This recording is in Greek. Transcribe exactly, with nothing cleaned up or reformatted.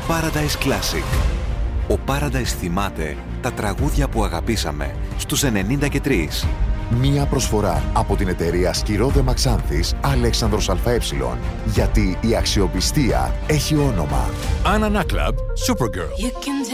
Paradise Classic. Ο Paradise θυμάται τα τραγούδια που αγαπήσαμε στους ενενήντα και τρία. Μία προσφορά από την εταιρεία Σκυρόδε Μαξάνθης Αλέξανδρος ΑΕ. Γιατί η αξιοπιστία έχει όνομα. Anna Naklab, Supergirl.